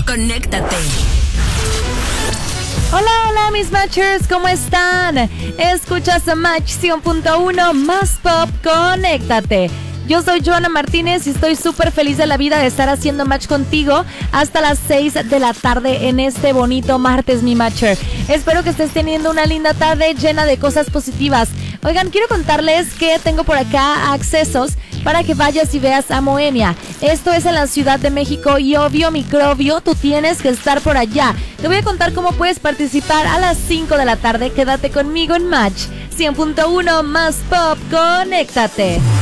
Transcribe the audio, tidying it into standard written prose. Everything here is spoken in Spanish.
conéctate. Hola, hola mis matchers, ¿cómo están? Escuchas a Match 100.1 más pop, conéctate. Yo soy Joana Martínez y estoy súper feliz de la vida de estar haciendo match contigo hasta las 6 de la tarde en este bonito martes, mi matcher. Espero que estés teniendo una linda tarde llena de cosas positivas. Oigan, quiero contarles que tengo por acá accesos para que vayas y veas a Moenia. Esto es en la Ciudad de México y obvio, microbio, tú tienes que estar por allá. Te voy a contar cómo puedes participar a las 5 de la tarde. Quédate conmigo en Match 100.1 más pop, conéctate.